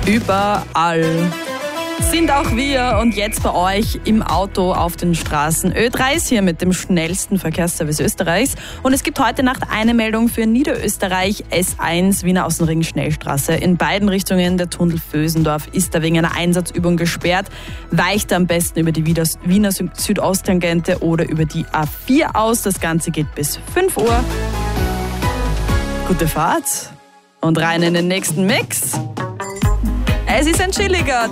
Überall sind auch wir und jetzt bei euch im Auto auf den Straßen. Ö3 ist hier mit dem schnellsten Verkehrsservice Österreichs und es gibt heute Nacht eine Meldung für Niederösterreich, S1 Wiener Außenring Schnellstraße. In beiden Richtungen der Tunnel Vösendorf ist da wegen einer Einsatzübung gesperrt. Weicht am besten über die Wiener Südosttangente oder über die A4 aus. Das Ganze geht bis 5 Uhr. Gute Fahrt und rein in den nächsten Mix. Es ist ein chilliger